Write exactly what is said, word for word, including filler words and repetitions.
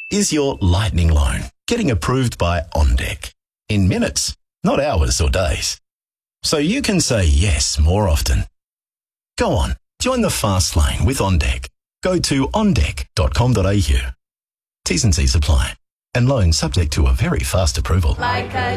is your lightning loan getting approved by OnDeck in minutes, not hours or days. So you can say yes more often. Go on, join the fast lane with OnDeck. Go to on deck dot com dot a u. T's and C's apply. And loan subject to a very fast approval. Like a